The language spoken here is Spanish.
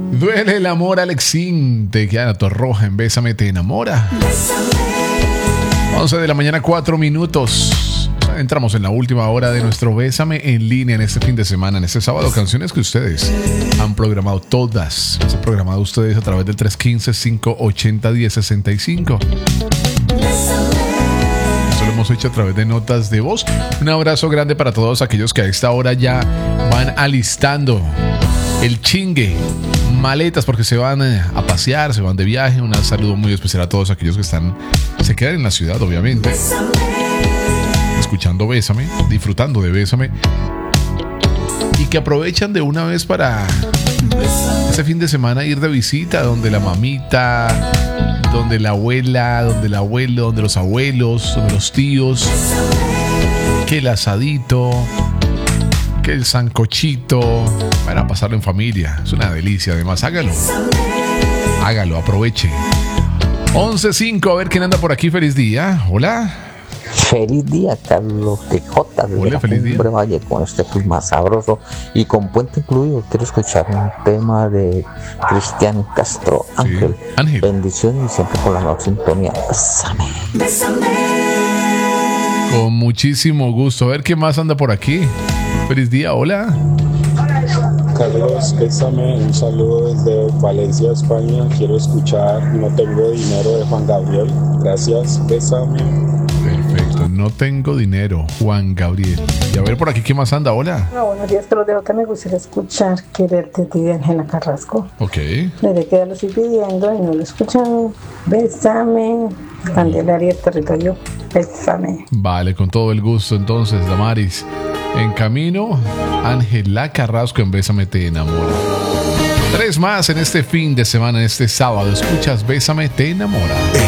Duele el amor, Alexín. Te queda Torroja en Bésame Te Enamora. 11 de la mañana, 4 minutos. Entramos en la última hora de nuestro Bésame en línea en este fin de semana, en este sábado. Canciones que ustedes han programado, todas las han programado ustedes a través del 315-580-1065. Esto lo hemos hecho a través de notas de voz. Un abrazo grande para todos aquellos que a esta hora ya van alistando el chingue, maletas, porque se van a pasear, se van de viaje. Un saludo muy especial a todos aquellos que se quedan en la ciudad, obviamente, escuchando Bésame, disfrutando de Bésame, y que aprovechan de una vez para este fin de semana ir de visita donde la mamita, donde la abuela, donde el abuelo, donde los abuelos, donde los tíos, que el asadito, que el sancochito, para pasarlo en familia. Es una delicia, además. Hágalo, aproveche. 11:05, a ver quién anda por aquí. Feliz día. Hola. Feliz día, Carlos TJ. Hola, feliz día. Valle, con este clima sabroso y con puente incluido. Quiero escuchar un tema de Cristian Castro, Ángel. Sí, Ángel. Bendiciones y siempre con la nueva sintonía. Bésame. Con muchísimo gusto. A ver qué más anda por aquí. Feliz día, hola. Carlos, bésame, un saludo desde Valencia, España. Quiero escuchar No Tengo Dinero de Juan Gabriel. Gracias, bésame. Perfecto, No Tengo Dinero, Juan Gabriel. Y a ver por aquí qué más anda, hola. Buenos días, Carlos de J. Me gustaría escuchar Quererte de Ángela Carrasco. Ok. Desde que ya lo estoy pidiendo y no lo escuchan. Bésame. Candelaria Territorio. Bésame. Vale, con todo el gusto entonces, Damaris. En camino, Ángela Carrasco en Bésame Te Enamora. 3 más en este fin de semana, en este sábado. Escuchas Bésame Te Enamora.